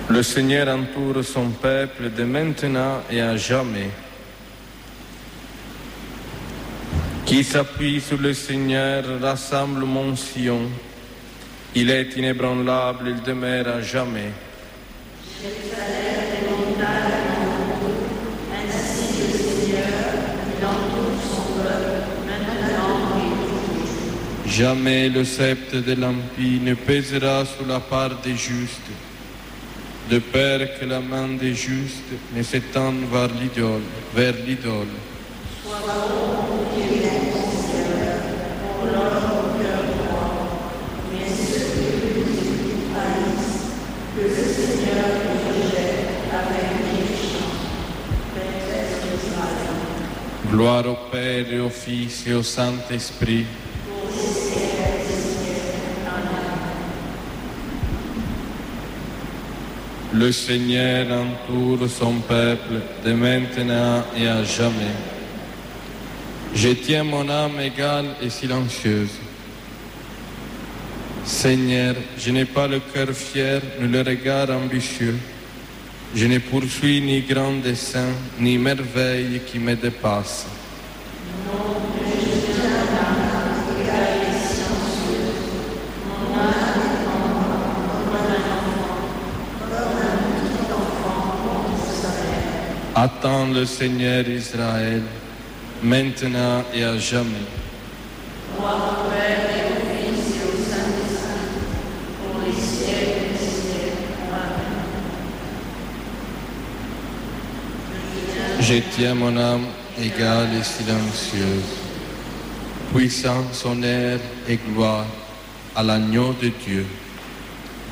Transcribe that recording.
Le Seigneur entoure son peuple de maintenant et à jamais. Qui s'appuie sur le Seigneur rassemble mon Sion. Il est inébranlable, il demeure à jamais. Jamais le sceptre de l'impie ne pèsera sur la part des justes, de peur que la main des justes ne s'étende vers l'idole. Gloire au Père et au Fils et au Saint-Esprit. Le Seigneur entoure son peuple de maintenant et à jamais. Je tiens mon âme égale et silencieuse. Seigneur, je n'ai pas le cœur fier, ni le regard ambitieux. Je ne poursuis ni grand dessein, ni merveille qui me dépasse. Attends le Seigneur Israël, maintenant et à jamais. Gloire au Père et au Fils et au Saint-Esprit, pour les siècles des siècles. Amen. Je tiens mon âme égale et silencieuse. Puissance, honneur et gloire à l'agneau de Dieu.